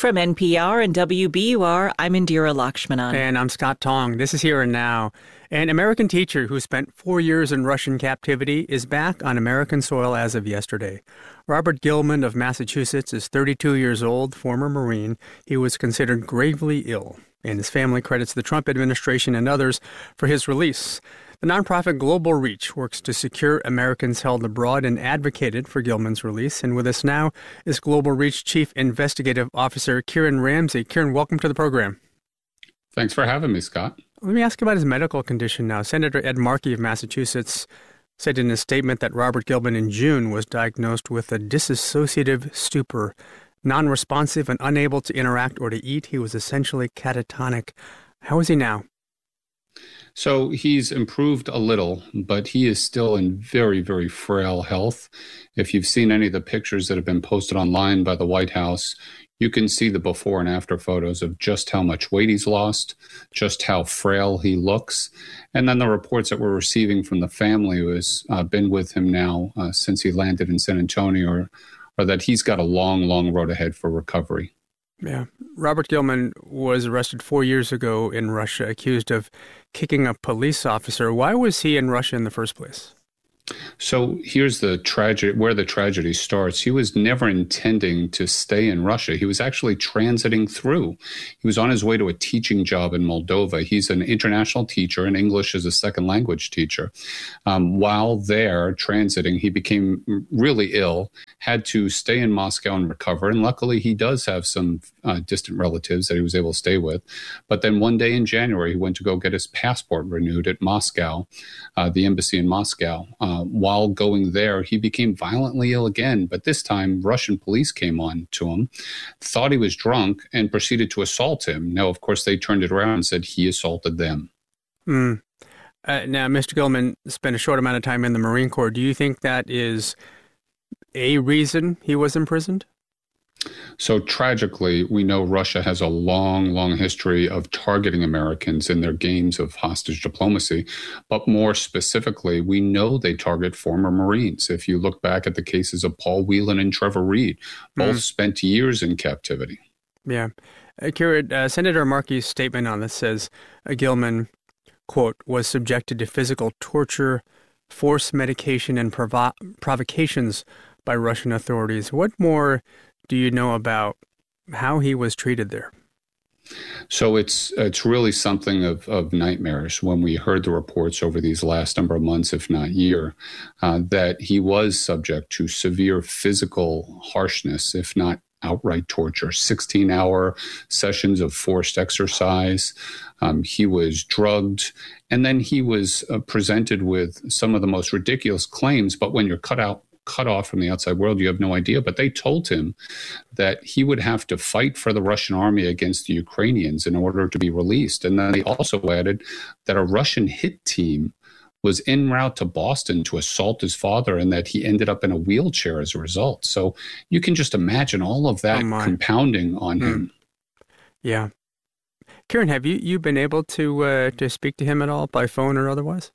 From NPR and WBUR, I'm Indira Lakshmanan. And I'm Scott Tong. This is Here and Now. An American teacher who spent 4 years in Russian captivity is back on American soil as of yesterday. Robert Gilman of Massachusetts is 32 years old, former Marine. He was considered gravely ill, and his family credits the Trump administration and others for his release. The nonprofit Global Reach works to secure Americans held abroad and advocated for Gilman's release. And with us now is Global Reach Chief Investigative Officer Kieran Ramsey. Kieran, welcome to the program. Thanks for having me, Scott. Let me ask about his medical condition now. Senator Ed Markey of Massachusetts said in a statement that Robert Gilman in June was diagnosed with a dissociative stupor, non-responsive and unable to interact or to eat. He was essentially catatonic. How is he now? So he's improved a little, but he is still in very, very frail health. If you've seen any of the pictures that have been posted online by the White House, you can see the before and after photos of just how much weight he's lost, just how frail he looks. And then the reports that we're receiving from the family who has been with him now since he landed in San Antonio are that he's got a long, long road ahead for recovery. Yeah. Robert Gilman was arrested 4 years ago in Russia, accused of kicking a police officer. Why was he in Russia in the first place? So here's the tragedy, where the tragedy starts. He was never intending to stay in Russia. He was actually transiting through. He was on his way to a teaching job in Moldova. He's an international teacher and English as a second language teacher. While there transiting, he became really ill, had to stay in Moscow and recover. And luckily, he does have some distant relatives that he was able to stay with. But then one day in January, he went to go get his passport renewed at Moscow, the embassy in Moscow. While going there, he became violently ill again, but this time Russian police came on to him, thought he was drunk, and proceeded to assault him. Now, of course, they turned it around and said he assaulted them. Now, Mr. Gilman spent a short amount of time in the Marine Corps. Do you think that is a reason he was imprisoned? So tragically, we know Russia has a long, long history of targeting Americans in their games of hostage diplomacy. But more specifically, we know they target former Marines. If you look back at the cases of Paul Whelan and Trevor Reed, both spent years in captivity. Yeah. Kieran, Senator Markey's statement on this says Gilman, quote, was subjected to physical torture, forced medication, and provocations by Russian authorities. What more do you know about how he was treated there? So it's really something of nightmares when we heard the reports over these last number of months, if not year, that he was subject to severe physical harshness, if not outright torture, 16-hour sessions of forced exercise. He was drugged, and then he was presented with some of the most ridiculous claims. But when you're cut off from the outside world, you have no idea. But they told him that he would have to fight for the Russian army against the Ukrainians in order to be released. And then they also added that a Russian hit team was en route to Boston to assault his father and that he ended up in a wheelchair as a result. So you can just imagine all of that compounding on him. Yeah. Kieran, have you been able to speak to him at all by phone or otherwise?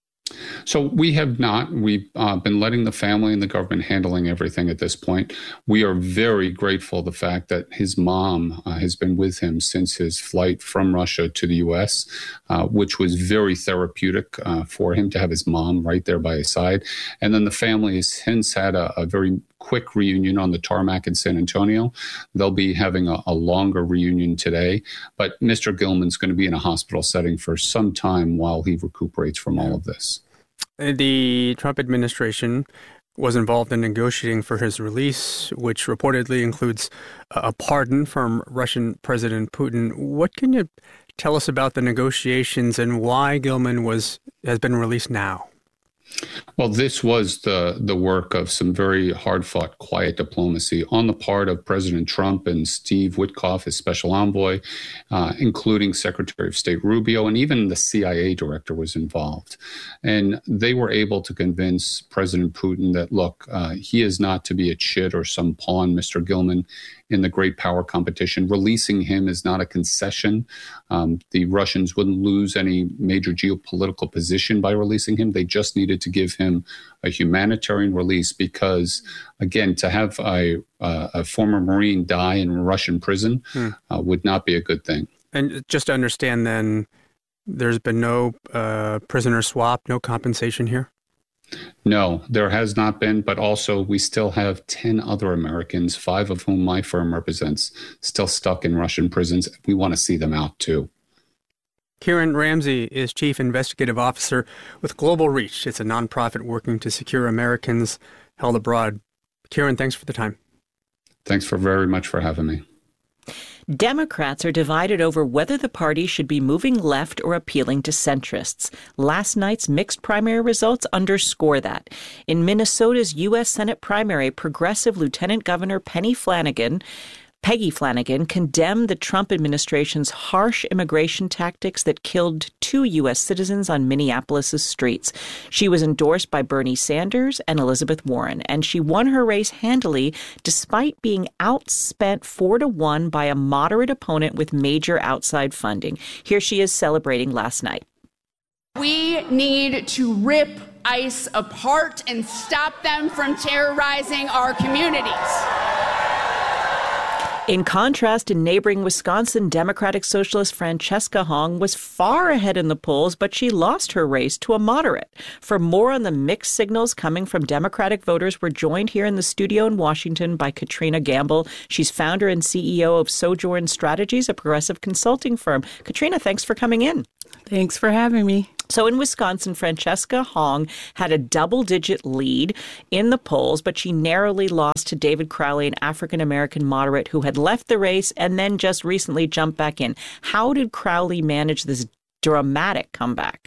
So we have not. We've been letting the family and the government handling everything at this point. We are very grateful the fact that his mom has been with him since his flight from Russia to the U.S., which was very therapeutic for him to have his mom right there by his side. And then the family has since had a very quick reunion on the tarmac in San Antonio. They'll be having a longer reunion today. But Mr. Gilman's going to be in a hospital setting for some time while he recuperates from all of this. The Trump administration was involved in negotiating for his release, which reportedly includes a pardon from Russian President Putin. What can you tell us about the negotiations and why Gilman has been released now? Well, this was the work of some very hard-fought, quiet diplomacy on the part of President Trump and Steve Witkoff, his special envoy, including Secretary of State Rubio, and even the CIA director was involved. And they were able to convince President Putin that, look, he is not to be a chit or some pawn, Mr. Gilman, in the great power competition. Releasing him is not a concession. The Russians wouldn't lose any major geopolitical position by releasing him. They just needed needed to give him a humanitarian release because, again, to have a former Marine die in Russian prison would not be a good thing. And just to understand then, there's been no prisoner swap, no compensation here? No, there has not been, but also we still have 10 other Americans, 5 of whom my firm represents, still stuck in Russian prisons. We want to see them out too. Kieran Ramsey is Chief Investigative Officer with Global Reach. It's a nonprofit working to secure Americans held abroad. Kieran, thanks for the time. Thanks very much for having me. Democrats are divided over whether the party should be moving left or appealing to centrists. Last night's mixed primary results underscore that. In Minnesota's U.S. Senate primary, progressive Lieutenant Governor Peggy Flanagan condemned the Trump administration's harsh immigration tactics that killed 2 U.S. citizens on Minneapolis' streets. She was endorsed by Bernie Sanders and Elizabeth Warren, and she won her race handily despite being outspent 4-1 by a moderate opponent with major outside funding. Here she is celebrating last night. We need to rip ICE apart and stop them from terrorizing our communities. In contrast, in neighboring Wisconsin, Democratic Socialist Francesca Hong was far ahead in the polls, but she lost her race to a moderate. For more on the mixed signals coming from Democratic voters, we're joined here in the studio in Washington by Katrina Gamble. She's founder and CEO of Sojourn Strategies, a progressive consulting firm. Katrina, thanks for coming in. Thanks for having me. So in Wisconsin, Francesca Hong had a double-digit lead in the polls, but she narrowly lost to David Crowley, an African-American moderate who had left the race and then just recently jumped back in. How did Crowley manage this dramatic comeback?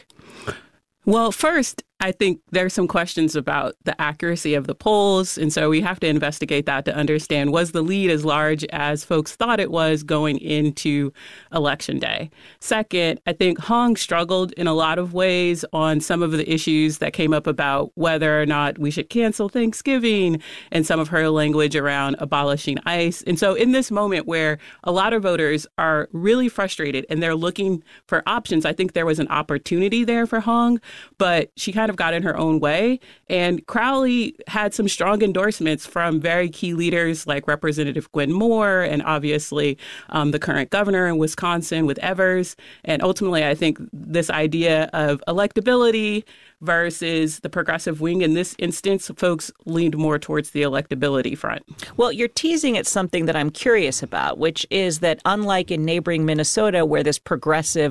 Well, first, I think there's some questions about the accuracy of the polls. And so we have to investigate that to understand, was the lead as large as folks thought it was going into Election Day? Second, I think Hong struggled in a lot of ways on some of the issues that came up about whether or not we should cancel Thanksgiving and some of her language around abolishing ICE. And so in this moment where a lot of voters are really frustrated and they're looking for options, I think there was an opportunity there for Hong, but she kind of got in her own way. And Crowley had some strong endorsements from very key leaders like Representative Gwen Moore and obviously the current governor in Wisconsin with Evers. And ultimately, I think this idea of electability versus the progressive wing. In this instance, folks leaned more towards the electability front. Well, you're teasing at something that I'm curious about, which is that unlike in neighboring Minnesota, where this progressive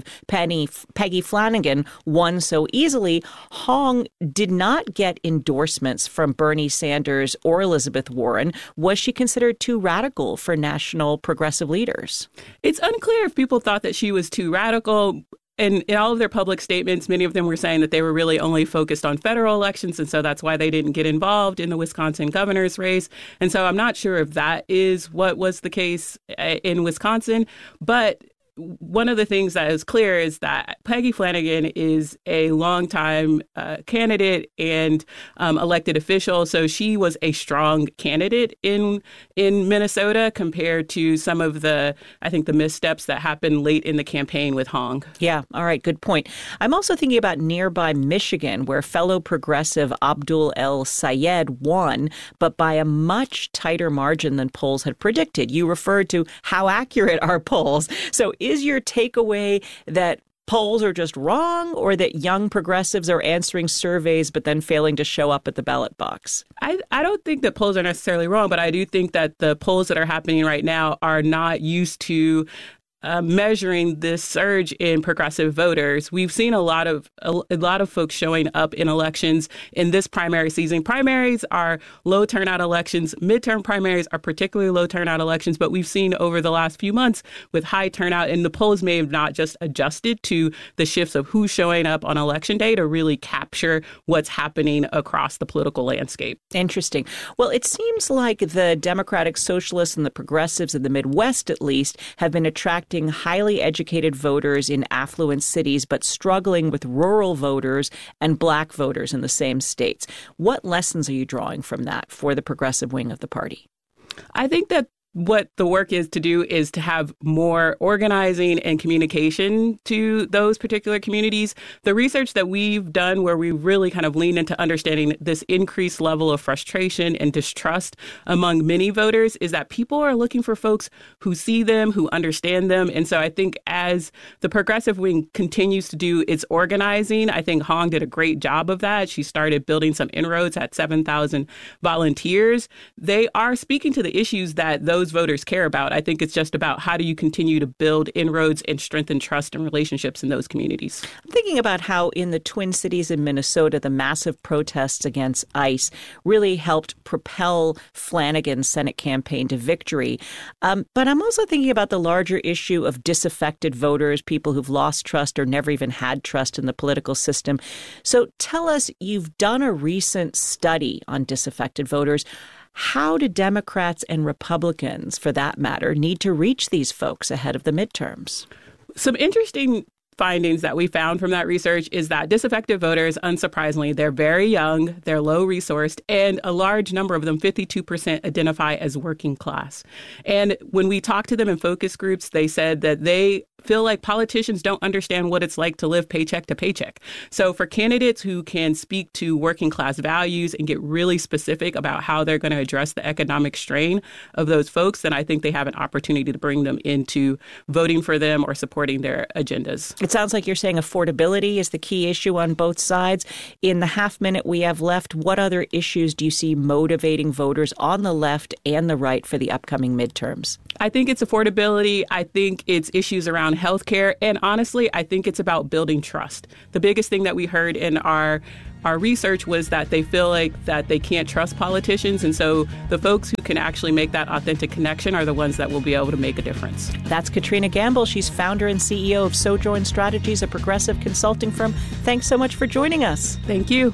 Peggy Flanagan won so easily, Hong did not get endorsements from Bernie Sanders or Elizabeth Warren. Was she considered too radical for national progressive leaders? It's unclear if people thought that she was too radical. And in all of their public statements, many of them were saying that they were really only focused on federal elections. And so that's why they didn't get involved in the Wisconsin governor's race. And so I'm not sure if that is what was the case in Wisconsin. But one of the things that is clear is that Peggy Flanagan is a longtime candidate and elected official. So she was a strong candidate in Minnesota compared to some of the missteps that happened late in the campaign with Hong. Yeah. All right. Good point. I'm also thinking about nearby Michigan, where fellow progressive Abdul El Sayed won, but by a much tighter margin than polls had predicted. You referred to how accurate are polls. So is your takeaway that polls are just wrong, or that young progressives are answering surveys but then failing to show up at the ballot box? I don't think that polls are necessarily wrong, but I do think that the polls that are happening right now are not used to measuring this surge in progressive voters. We've seen a lot of folks showing up in elections in this primary season. Primaries are low turnout elections. Midterm primaries are particularly low turnout elections. But we've seen over the last few months with high turnout, and the polls may have not just adjusted to the shifts of who's showing up on Election Day to really capture what's happening across the political landscape. Interesting. Well, it seems like the Democratic Socialists and the progressives in the Midwest, at least, have been attracting highly educated voters in affluent cities, but struggling with rural voters and black voters in the same states. What lessons are you drawing from that for the progressive wing of the party? I think that what the work is to do is to have more organizing and communication to those particular communities. The research that we've done where we really kind of lean into understanding this increased level of frustration and distrust among many voters is that people are looking for folks who see them, who understand them. And so I think as the progressive wing continues to do its organizing, I think Hong did a great job of that. She started building some inroads at 7,000 volunteers. They are speaking to the issues that those voters care about. I think it's just about how do you continue to build inroads and strengthen trust and relationships in those communities. I'm thinking about how in the Twin Cities in Minnesota, the massive protests against ICE really helped propel Flanagan's Senate campaign to victory. But I'm also thinking about the larger issue of disaffected voters, people who've lost trust or never even had trust in the political system. So tell us, you've done a recent study on disaffected voters. How do Democrats and Republicans, for that matter, need to reach these folks ahead of the midterms? Some interesting findings that we found from that research is that disaffected voters, unsurprisingly, they're very young, they're low resourced, and a large number of them, 52%, identify as working class. And when we talked to them in focus groups, they said that they feel like politicians don't understand what it's like to live paycheck to paycheck. So for candidates who can speak to working class values and get really specific about how they're going to address the economic strain of those folks, then I think they have an opportunity to bring them into voting for them or supporting their agendas. It sounds like you're saying affordability is the key issue on both sides. In the half minute we have left, what other issues do you see motivating voters on the left and the right for the upcoming midterms? I think it's affordability. I think it's issues around healthcare. And honestly, I think it's about building trust. The biggest thing that we heard in our research was that they feel like that they can't trust politicians. And so the folks who can actually make that authentic connection are the ones that will be able to make a difference. That's Katrina Gamble. She's founder and CEO of Sojourn Strategies, a progressive consulting firm. Thanks so much for joining us. Thank you.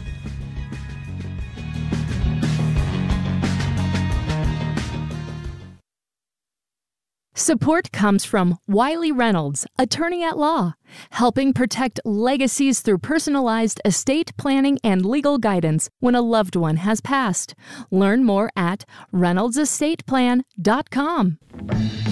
Support comes from Wiley Reynolds, attorney at law, helping protect legacies through personalized estate planning and legal guidance when a loved one has passed. Learn more at reynoldsestate.com.